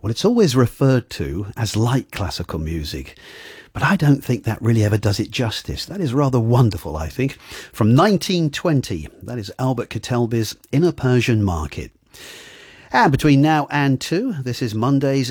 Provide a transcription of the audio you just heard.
Well, it's always referred to as light classical music, but I don't think that really ever does it justice. That is rather wonderful, I think. From 1920, that is Albert Ketelby's In a Persian Market. And between now and 2, this is Monday's